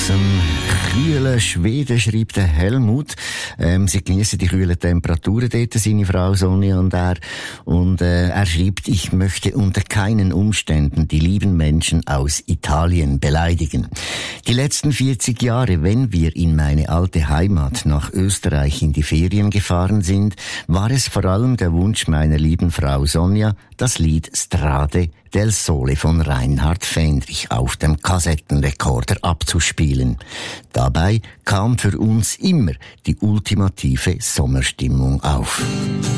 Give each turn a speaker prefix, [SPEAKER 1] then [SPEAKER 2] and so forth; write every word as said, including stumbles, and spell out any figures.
[SPEAKER 1] dem kühlen Schweden schreibt der Helmut. Ähm, sie genießen die kühlen Temperaturen dort, seine Frau Sonja und er. Und äh, er schreibt, ich möchte unter keinen Umständen die lieben Menschen aus Italien beleidigen. Die letzten vierzig Jahre, wenn wir in meine alte Heimat nach Österreich in die Ferien gefahren sind, war es vor allem der Wunsch meiner lieben Frau Sonja, das Lied Strade del Sole von Reinhard Fendrich auf dem Kassettenrekorder abzuspielen. Dabei kam für uns immer die ultimative Sommerstimmung auf.